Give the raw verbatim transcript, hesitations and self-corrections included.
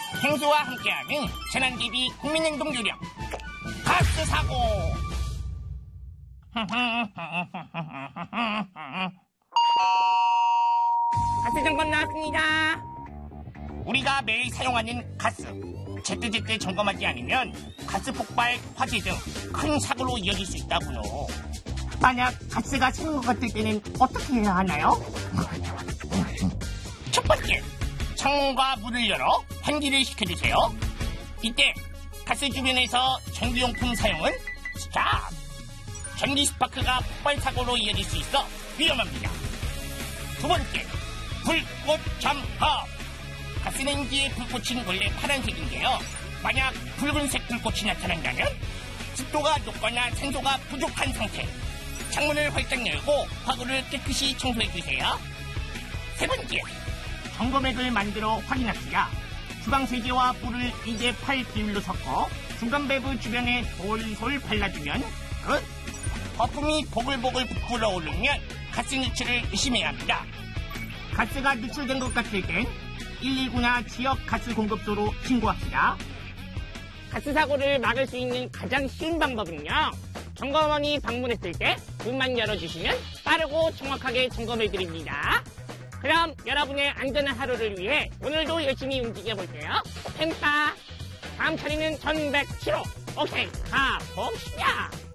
행수와 함께하는 재난대비 국민행동 요령 가스 사고. 가스 점검 나왔습니다. 우리가 매일 사용하는 가스 제때제때 점검하지 않으면 가스 폭발, 화재 등 큰 사고로 이어질 수 있다고요. 만약 가스가 새는 것 같을 때는 어떻게 해야 하나요? 첫 번째, 창문과 문을 열어 환기를 시켜주세요. 이때 가스 주변에서 전기용품 사용은 스탑! 전기 스파크가 폭발 사고로 이어질 수 있어 위험합니다. 두 번째, 불꽃 점검. 가스레인지의 불꽃은 원래 파란색인데요. 만약 붉은색 불꽃이 나타난다면 습도가 높거나 산소가 부족한 상태. 창문을 활짝 열고 화구를 깨끗이 청소해주세요. 세 번째, 점검액을 만들어 확인합시다. 주방세제와 물을 이 대 팔 비율로 섞어 중간 밸브 주변에 솔솔 발라주면 끝! 거품이 보글보글 부풀어 오르면 가스 누출을 의심해야 합니다. 가스가 누출된 것 같을 땐 일일구나 지역 가스 공급소로 신고합시다. 가스 사고를 막을 수 있는 가장 쉬운 방법은요, 점검원이 방문했을 때 문만 열어주시면 빠르고 정확하게 점검해드립니다. 그럼 여러분의 안전한 하루를 위해 오늘도 열심히 움직여볼게요. 펜타 다음 차례는 천백칠 호. 오케이, 가봅시다.